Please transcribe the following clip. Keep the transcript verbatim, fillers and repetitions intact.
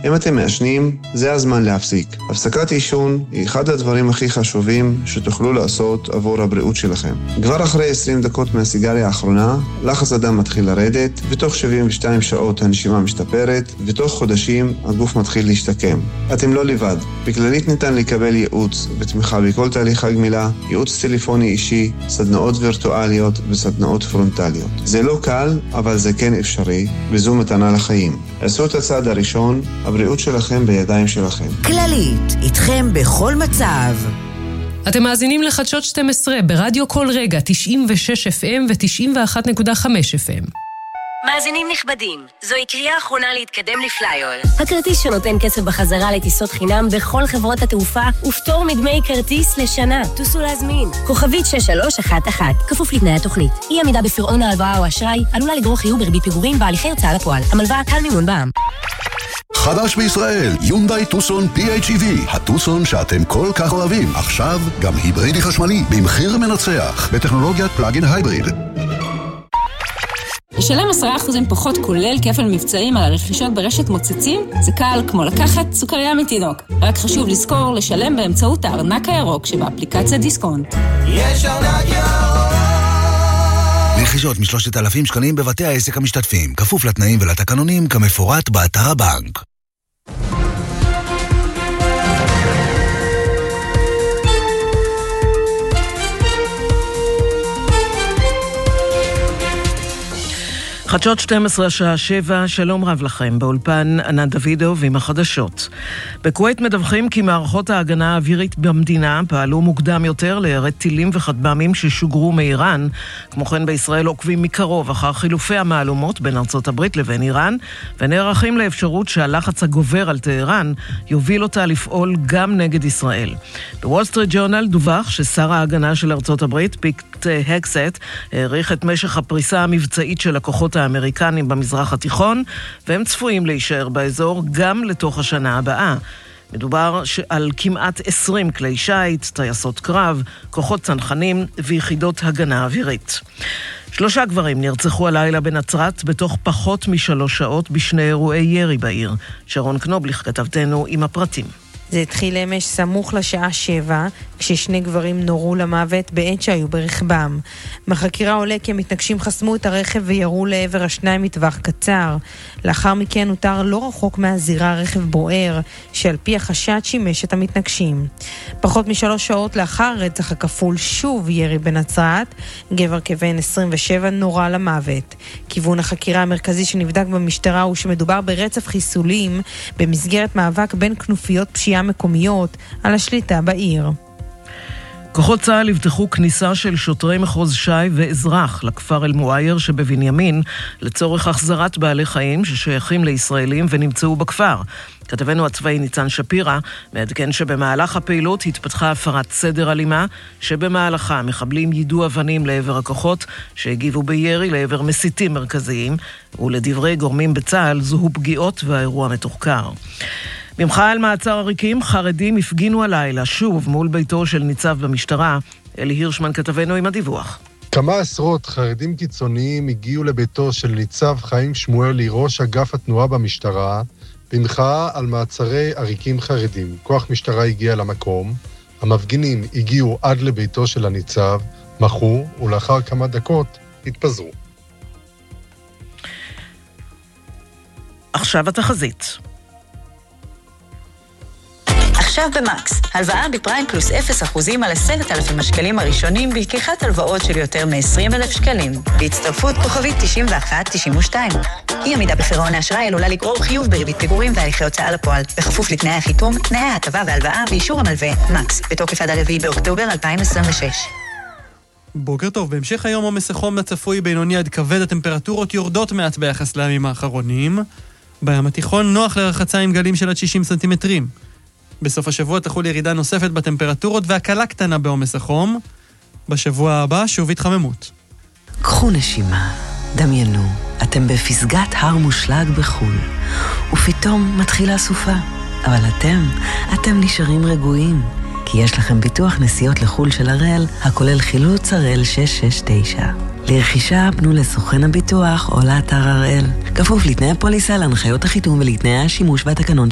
אם אתם מעשנים, זה הזמן להפסיק. הפסקת עישון היא אחד הדברים הכי חשובים שתוכלו לעשות עבור הבריאות שלכם. כבר אחרי עשרים דקות מהסיגריה האחרונה, לחץ הדם מתחיל לרדת, ותוך שבעים ושתיים שעות הנשימה משתפרת, ותוך חודשים הגוף מתחיל להשתקם. אתם לא לבד. בכללית ניתן לקבל ייעוץ ותמיכה בכל תהליך הגמילה, ייעוץ טלפוני אישי, סדנאות וירטואליות וסדנאות פרונטליות. זה לא קל, אבל זה כן אפשרי, וזו מתנה לחיים. עשו את הצעד הראשון, הבריאות שלכם בידיים שלכם. כללית, איתכם בכל מצב. אתם מאזינים לחדשות שתים עשרה ברדיו כל רגע, תשעים ושש אף אם ו-תשעים ואחת נקודה חמש אף אם. מאזינים נכבדים, זוהי קריאה אחרונה להתקדם לפליול. הכרטיס שנותן כסף בחזרה לטיסות חינם בכל חברות התעופה ופטור מדמי כרטיס לשנה. תוסו להזמין. כוכבית שש שלוש אחת אחת, כפוף לתנאי התוכנית. אי עמידה בפירעון ההלוואה או אשראי עלולה לגרור חיוב בריבית פיגורים בהליכי הוצאה לפועל. המלוואה קל מימון בע"מ. חדש בישראל, יונדאי טוסון פי אייץ' אי וי, הטוסון שאתם כל כך אוהבים. עכשיו גם היברידי חשמלי, במחיר מנצח, בטכנולוגיית פלאגין הייבריד. לשלם עשרה אחוזים פחות כולל כפל מבצעים על הרכישות ברשת מוצצים, זה קל כמו לקחת סוכריה מתינוק. רק חשוב לזכור לשלם באמצעות הארנק הירוק שבאפליקציה דיסקונט. יש ארנק ירוק! רכישות משלושת אלפים שקלים בבתי העסק המשתתפים, כפוף לתנאים ולתקנונים כמפורט באתר הבנק. חדשות שתים עשרה שעה שבע, שלום רב לכם, באולפן ענת דוידוב עם החדשות. בכווית מדווחים כי מערכות ההגנה האווירית במדינה פעלו מוקדם יותר לירד טילים וכטב"מים ששוגרו מאיראן. כמו כן בישראל עוקבים מקרוב אחר חילופי המעלומות בין ארצות הברית לבין איראן, ונערכים לאפשרות שהלחץ הגובר על טהרן יוביל אותה לפעול גם נגד ישראל. בוול סטריט ג'ורנל דווח ששר ההגנה של ארצות הברית, פיט הקסט, העריך את משך הפריסה המבצעית של הכוחות האמריקנים במזרח התיכון, והם צפויים להישאר באזור גם לתוך השנה הבאה. מדובר על כמעט עשרים כלי שייט, טייסות קרב, כוחות צנחנים ויחידות הגנה אווירית. שלושה גברים נרצחו הלילה בנצרת בתוך פחות משלוש שעות בשני אירועי ירי בעיר. שרון קנובליך כתבתנו עם הפרטים. זה התחיל אמש סמוך לשעה שבע, כששני גברים נורו למוות בעת שהיו ברכבם. בחקירה עולה כי המתנגשים חסמו את הרכב וירו לעבר השניים מטווח קצר. לאחר מכן הותר לא רחוק מהזירה רכב בוער, שעל פי החשד שימש את המתנגשים. פחות משלוש שעות לאחר רצח הכפול שוב ירי בנצרת, גבר כבן עשרים ושבע נורה למוות. כיוון החקירה המרכזי שנבדק במשטרה הוא שמדובר ברצף חיסולים במסגרת מאבק בין כנופיות פשיעה מקומיות על השליטה בעיר. כוחות צה"ל הבטחו כניסה של שוטרי מחוז ש"י ואזרח לכפר אל-מועייר שבבנימין לצורך החזרת בעלי חיים ששייכים לישראלים ונמצאו בכפר. כתבנו הצבאי ניצן שפירא מעדכן שבמהלך הפעילות התפתחה הפרת סדר אלימה, שבמהלכה מחבלים יידו אבנים לעבר הכוחות שהגיבו בירי לעבר מסיתים מרכזיים, ולדברי גורמים בצה"ל זוהו פגיעות והאירוע מתוחקר. במחאה על מעצר עריקים, חרדים הפגינו הלילה שוב מול ביתו של ניצב במשטרה. אלי הירשמן כתבנו עם הדיווח. כמה עשרות חרדים קיצוניים הגיעו לביתו של ניצב חיים שמואלי, ראש אגף התנועה במשטרה, במחאה על מעצרי עריקים חרדים. כוח משטרה הגיע למקום, המפגינים הגיעו עד לביתו של הניצב, מחו, ולאחר כמה דקות התפזרו. עכשיו התחזית. עכשיו במקס, הלוואה בפריים פלוס אפס אחוזים על עשרת אלפים השקלים הראשונים בלקיחת הלוואות של יותר מ-עשרים אלף שקלים. בהצטרפות כוכבית תשעים ואחת תשעים ושתיים. אי עמידה בפירעון האשראי עלולה לגרור חיוב בריבית פיגורים והליכי הוצאה לפועל, בכפוף לתנאי החיתום, תנאי ההטבה והלוואה ואישור המלווה. מקס, בתוקף עד הרביעי באוקטובר אלפיים עשרים ושש. בוקר טוב, בהמשך היום עומס החום הצפוי בינוני עד כבד, הטמפרטורות יורדות מעט ביחס לימים האחרונים. בים התיכון נוח לרחצה עם גלים של עד שישים סנטימטרים. בסוף השבוע תחול ירידה נוספת בטמפרטורות והקלה קטנה בעומס החום. בשבוע הבא שוב התחממות. קחו נשימה, דמיינו, אתם בפסגת הר מושלג בחול, ופתאום מתחילה סופה. אבל אתם, אתם נשארים רגועים, כי יש לכם ביטוח נסיעות לחול של הראל, הכולל חילוץ הראל שש שש תשע. לרכישה פנו לסוכן הביטוח או לאתר הראל. כפוף לתנאי הפוליסה, להנחיות החיתום ולתנאי השימוש והתקנון